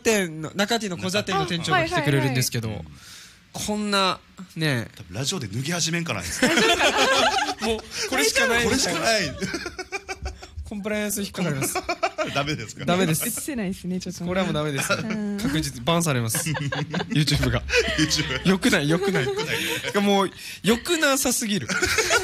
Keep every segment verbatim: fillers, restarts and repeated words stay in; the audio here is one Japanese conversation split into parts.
店の中店の小座店の店長が来てくれるんですけど、こんなね多分ラジオで脱ぎ始めんかないですかもうこれしかないこれしかないコンプライアンス引っかかりますダメですかダメです映せないですねちょっと。 これはもうダメです確実バンされます YouTube が YouTube よくないよくないもうよくなさすぎる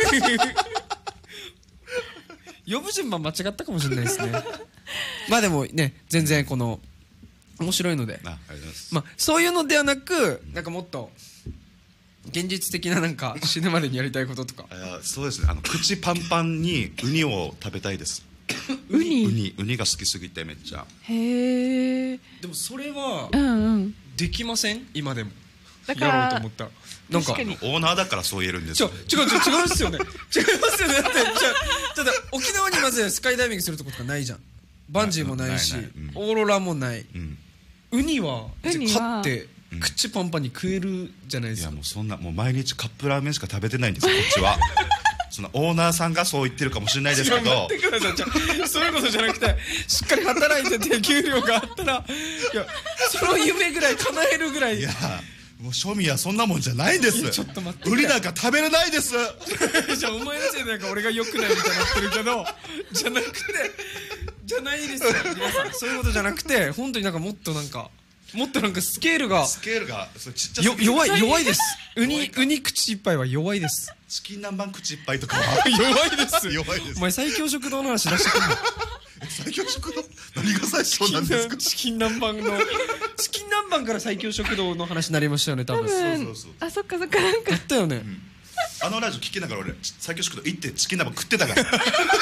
呼ぶ順番間違ったかもしれないですねまあでもね全然この面白いので、 あ、ありがとうございます。 まあそういうのではなくなんかもっと現実的ななんか死ぬまでにやりたいこととかあ、そうですね、あの口パンパンにウニを食べたいですウニウニウニが好きすぎてめっちゃ。 へえ。 でもそれはうんうんできません今でもだからやろうと思ったらなんか確かにオーナーだからそう言えるんですちょよ。 違う違う違うっすよね違いますよねだってじゃあちょっと沖縄にまずスカイダイビングするとことかないじゃんバンジーもないしないないうんオーロラもないうんウニはウニは買ってうん口パンパンに食えるじゃないですかいやもうそんなもう毎日カップラーメンしか食べてないんですよこっちはそのオーナーさんがそう言ってるかもしれないですけどいや待ってくださいじゃあそういうことじゃなくてしっかり働いてて給料があったらいやその夢ぐらい叶えるぐらいいやもう庶民はそんなもんじゃないんです。 ちょっと待ってウニなんか食べれないですじゃあお前のせいでなんか俺が良くないみたいになってるけどじゃなくてじゃないですよ皆さんそういうことじゃなくて本当になんかもっとなんかもっとなんかスケールがスケールがそれちっちゃすよぎる。 弱い弱いですウニ弱いかウニ口いっぱいは弱いですチキン南蛮口いっぱいとかは弱いです弱いですお前最強食堂の話出してくんの最強食堂何が最初なんですか。 チキン南蛮のチキン南蛮から最強食堂の話になりましたよね多分多そう分そうそうあそっかそっかなんかやったよねあのラジオ聞きながら俺最強食堂行ってチキン南蛮食ってたから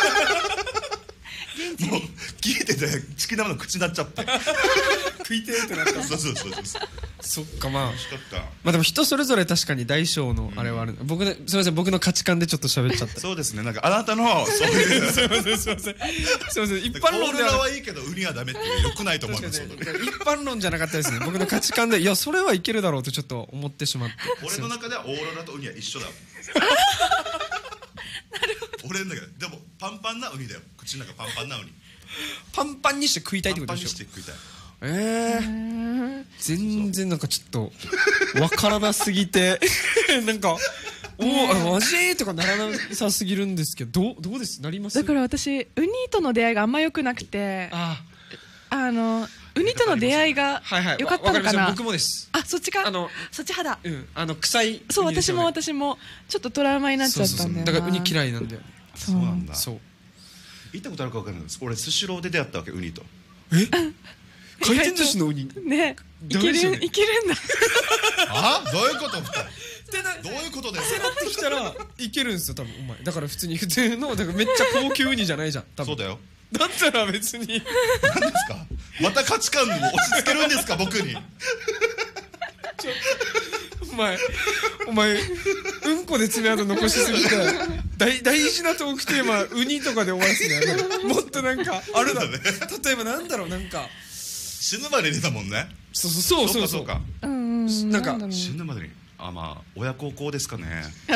もう聞いててチキン南蛮の口になっちゃって食いてーってなったそうそうそうそうそっかまあ美味しかった。 まあでも人それぞれ確かに大小のあれはある、僕ねすみません僕の価値観でちょっと喋っちゃったそうですね、なんかあなたのそういうすみませんすみませんすみません一般オーロラ論でははいいけどウニはダメっていうよくないと思います。 確かに一般論じゃなかったですね僕の価値観でいやそれはいけるだろうとちょっと思ってしまって俺の中ではオーロラとウニは一緒だ。俺の中ででもパンパンなウニだよ。口の中パンパンなウニ。 パンパンにして食いたいってパンパンことでしょにして食いたい。 ええー、全然なんかちょっとわからなすぎてなんかおおマジとかならなさすぎるんですけどどうどうですなりますだから私ウニとの出会いがあんま良くなくてああのウニとの出会いがはいはい良かったのかわかりまな。 す僕もですあそっちかあのそっち肌うんあの臭いそうウニですよね私も私もちょっとトラウマになっちゃったんだよな。 そうそうそうだからウニ嫌いなんだよそうなんだ。 そう行ったことあるか分かんないです。俺スシローで出会ったわけウニと。 え回転寿司のウニねいけダメですよねるいけるんだあどういうこと？二人ってなどういうことですか。 ってきたらいけるんですよ多分お前だから普通に普通のだからめっちゃ高級ウニじゃないじゃん多分そうだよ。 だったら別に何ですか。また価値観にも押し付けるんですか僕に。 お前お前うんこで爪痕残しすぎて大大事なトークテーマウニとかで終わらせるのもっとなんかあるだろう、 そう例えばなんだろうなんか死ぬまで出たもんね。 そうそうそうそうそうかうんうんなんかだろう死ぬまでにあまあ親孝行ですかね。 な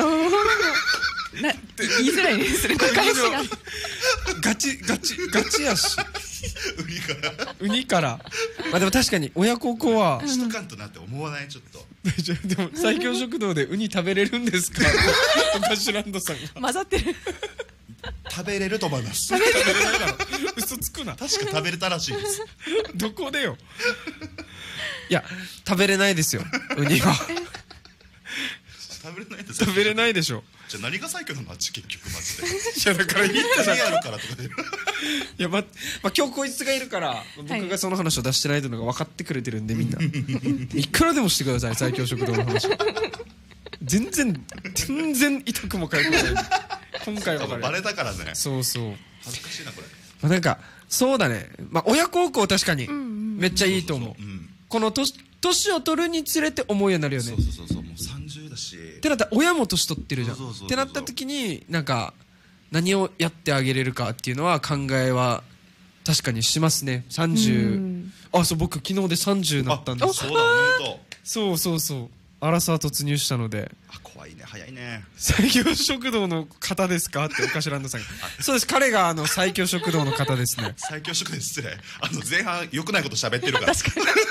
言いづらいねそれ誤解しがガチガチガチやしウニからウニからまあでも確かに親孝行はしとかんとなって思わないちょっと。 でも最強食堂でウニ食べれるんですかおかしランドさんが混ざってる食べれると思います。 食べれないだろ嘘つくな確か食べれたらしいです。 どこでよいや食べれないですよウニは食べれないです。 食べれないでしょじゃあ何が最強なのあっち結局マジで。 いやだから言ったじゃんい何やるからとかで。 やま、まあ、今日こいつがいるから僕がその話を出してないというのが分かってくれてるんでみんないくらでもしてください最強食堂の話全然全然痛くも痒くもない今回は分かるバレたからね。 そうそう恥ずかしいなこれ。 まあなんかそうだね、まあ、親孝行確かにめっちゃいいと思うそうそうそううんこの年年を取るにつれて思うようになるよねそうそうそうそうもうさんじゅうだし。 ってなったら親も年取ってるじゃんそうそうそうそうってなった時になんか何をやってあげれるかっていうのは考えは確かにしますねさんじゅう、 うん、 あそう僕昨日でさんじゅうになったんですそうだおめでとう。 そうそうそうアラサー突入したのであ怖いね早いね。 最強食堂の方ですかっておかしランドさんがそうです彼があの最強食堂の方ですね最強食で失礼。あの前半良くないこと喋ってるから。